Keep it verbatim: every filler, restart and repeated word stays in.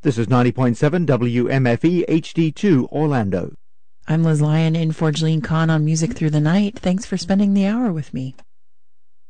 This is ninety point seven W M F E H D two Orlando. I'm Liz Lyon in for Jeline Kahn on Music Through the Night. Thanks for spending the hour with me.